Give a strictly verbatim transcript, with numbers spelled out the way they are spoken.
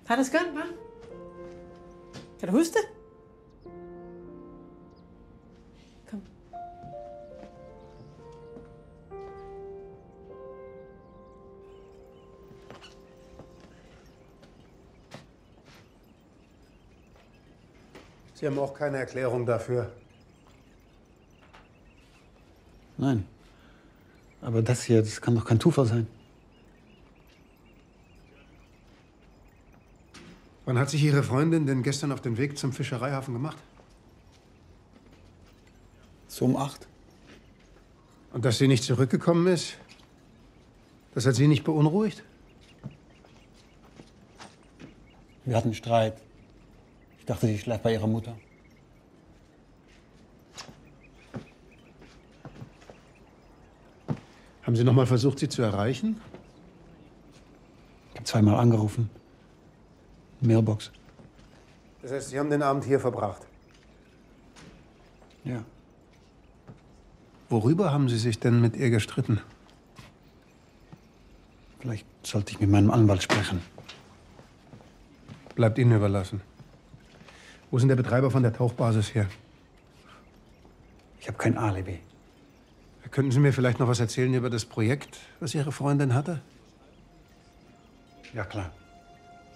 Har det skønt, hva'? Kan du huske det? Kom. Sie haben auch keine Erklärung dafür. Nein. Aber das hier, das kann doch kein Zufall sein. Wann hat sich Ihre Freundin denn gestern auf den Weg zum Fischereihafen gemacht? So um acht. Und dass sie nicht zurückgekommen ist, das hat Sie nicht beunruhigt? Wir hatten Streit. Ich dachte, sie schläft bei ihrer Mutter. Haben Sie noch mal versucht, sie zu erreichen? Ich habe zweimal angerufen. Mailbox. Das heißt, Sie haben den Abend hier verbracht? Ja. Worüber haben Sie sich denn mit ihr gestritten? Vielleicht sollte ich mit meinem Anwalt sprechen. Bleibt Ihnen überlassen. Wo ist denn der Betreiber von der Tauchbasis her? Ich habe kein Alibi. Könnten Sie mir vielleicht noch was erzählen über das Projekt, was Ihre Freundin hatte? Ja, klar.